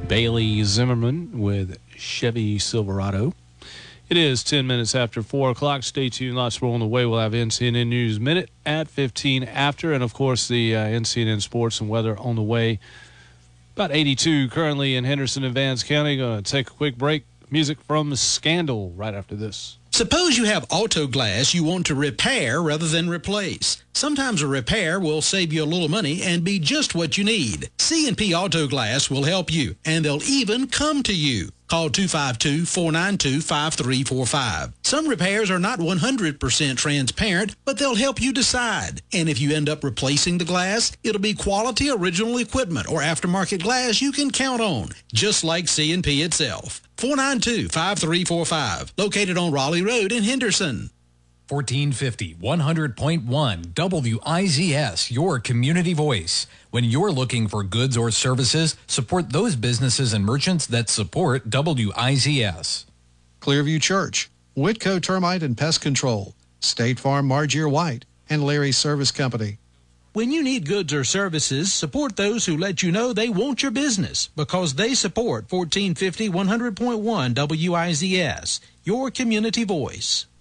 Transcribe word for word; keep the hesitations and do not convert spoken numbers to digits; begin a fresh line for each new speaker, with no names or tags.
Bailey Zimmerman with Chevy Silverado. It is ten minutes after four o'clock. Stay tuned. Lots more on the way. We'll have N C N N News Minute at fifteen after. And, of course, the uh, N C N N Sports and Weather on the way. About eighty-two currently in Henderson and Vance County. Going to take a quick break. Music from Scandal right after this.
Suppose you have auto glass you want to repair rather than replace. Sometimes a repair will save you a little money and be just what you need. C and P Auto Glass will help you, and they'll even come to you. Call two five two, four nine two, five three four five. Some repairs are not one hundred percent transparent, but they'll help you decide. And if you end up replacing the glass, it'll be quality original equipment or aftermarket glass you can count on, just like C and P itself. four nine two, five three four five, located on Raleigh Road in Henderson.
fourteen fifty, one hundred point one W I Z S, your community voice. When you're looking for goods or services, support those businesses and merchants that support W I Z S.
Clearview Church, Whitco Termite and Pest Control, State Farm Margier White, and Larry's Service Company.
When you need goods or services, support those who let you know they want your business, because they support fourteen fifty, one hundred point one W I Z S, your community voice.